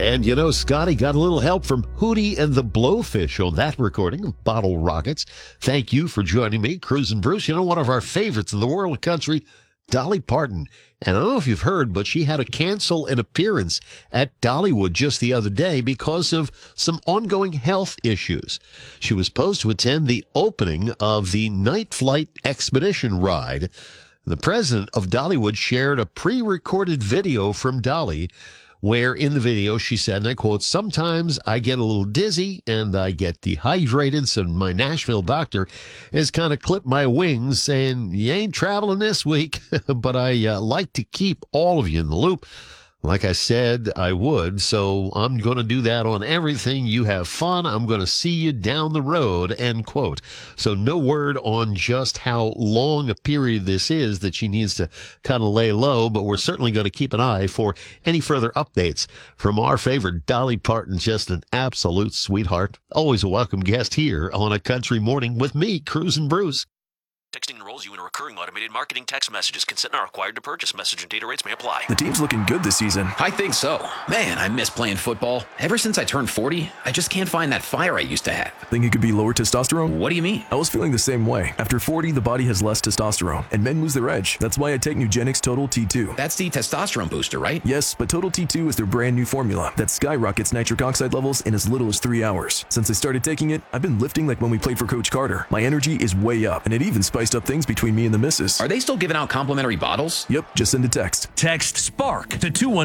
And Scotty got a little help from Hootie and the Blowfish on that recording of Bottle Rockets. Thank you for joining me, Cruz and Bruce. One of our favorites in the world of country, Dolly Parton. And I don't know if you've heard, but she had to cancel an appearance at Dollywood just the other day because of some ongoing health issues. She was supposed to attend the opening of the Night Flight Expedition ride. The president of Dollywood shared a pre-recorded video from Dolly where in the video she said, and I quote, "Sometimes I get a little dizzy and I get dehydrated, so my Nashville doctor has kind of clipped my wings saying, you ain't traveling this week, but I like to keep all of you in the loop. Like I said, I would, so I'm going to do that on everything. You have fun. I'm going to see you down the road," end quote. So no word on just how long a period this is that she needs to kind of lay low, but we're certainly going to keep an eye for any further updates from our favorite Dolly Parton, just an absolute sweetheart. Always a welcome guest here on A Country Morning with me, Cruz and Bruce. Texting enrolls you in a recurring automated marketing text messages. Consent not required to purchase. Message and data rates may apply. The team's looking good this season. I think so. Man, I miss playing football. Ever since I turned 40, I just can't find that fire I used to have. Think it could be lower testosterone? What do you mean? I was feeling the same way. After 40, the body has less testosterone, and men lose their edge. That's why I take Nugenix Total T2. That's the testosterone booster, right? Yes, but Total T2 is their brand new formula that skyrockets nitric oxide levels in as little as 3 hours. Since I started taking it, I've been lifting like when we played for Coach Carter. My energy is way up, and it even spiced up things between me and the missus. Are they still giving out complimentary bottles? Yep, just send a text. Text SPARK to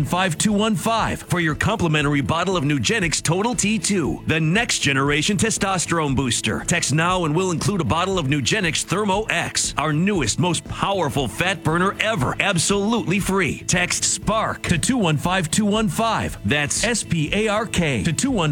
215215 for your complimentary bottle of Nugenix Total T2, the next generation testosterone booster. Text now and we'll include a bottle of Nugenix Thermo X, our newest, most powerful fat burner ever, absolutely free. Text SPARK to 215215. That's SPARK to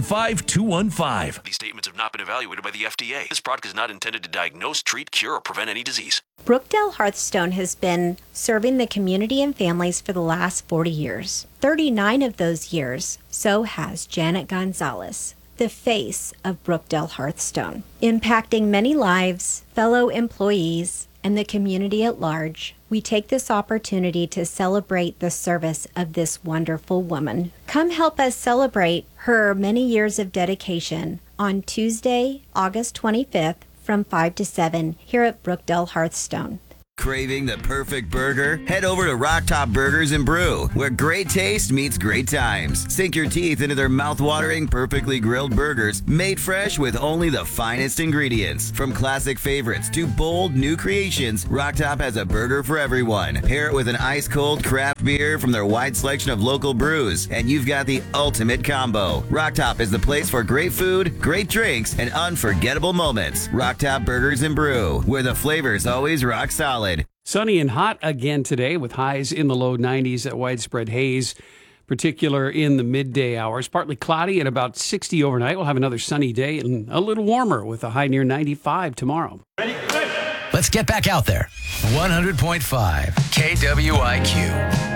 215215. These statements have not been evaluated by the FDA. This product is not intended to diagnose, treat, cure, or prevent any disease. Brookdale Hearthstone has been serving the community and families for the last 40 years. 39 of those years, so has Janet Gonzalez, the face of Brookdale Hearthstone, impacting many lives, fellow employees, and the community at large. We take this opportunity to celebrate the service of this wonderful woman. Come help us celebrate her many years of dedication on Tuesday, August 25th, from 5 to 7 here at Brookdale Hearthstone. Craving the perfect burger? Head over to Rock Top Burgers and Brew, where great taste meets great times. Sink your teeth into their mouth-watering, perfectly grilled burgers, made fresh with only the finest ingredients. From classic favorites to bold new creations, Rock Top has a burger for everyone. Pair it with an ice-cold craft beer from their wide selection of local brews, and you've got the ultimate combo. Rock Top is the place for great food, great drinks, and unforgettable moments. Rock Top Burgers and Brew, where the flavors always rock solid. Sunny and hot again today with highs in the low 90s at widespread haze, particular in the midday hours. Partly cloudy at about 60 overnight. We'll have another sunny day and a little warmer with a high near 95 tomorrow. Let's get back out there. 100.5 KWIQ.